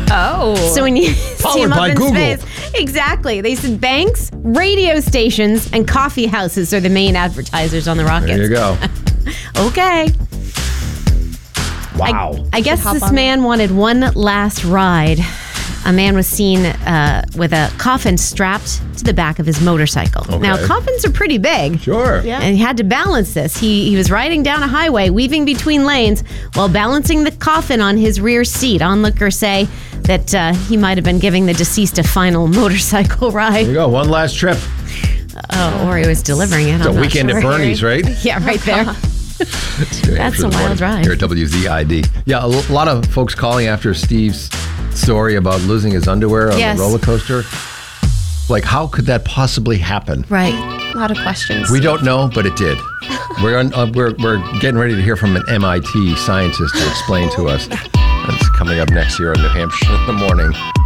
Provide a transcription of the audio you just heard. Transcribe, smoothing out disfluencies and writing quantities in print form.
Oh. So when you see Powered them up by in Google. space, exactly. They said banks, radio stations, and coffee houses are the main advertisers on the rockets. There you go. Okay. Wow. I guess hop this on man wanted one last ride. A man was seen with a coffin strapped to the back of his motorcycle. Okay. Now, coffins are pretty big. Sure. Yeah. And he had to balance this. He was riding down a highway, weaving between lanes, while balancing the coffin on his rear seat. Onlookers say that he might have been giving the deceased a final motorcycle There ride. you go. One last trip. Oh, or he was delivering it. It's a weekend at Bernie's, right? Yeah, right there. That's a wild ride. Here at WZID. Yeah, a lot of folks calling after Steve's story about losing his underwear on Yes. the roller coaster. Like, how could that possibly happen? Right. A lot of questions. We don't know, but it did. We're getting ready to hear from an MIT scientist to explain to us. That's coming up next here on New Hampshire in the Morning.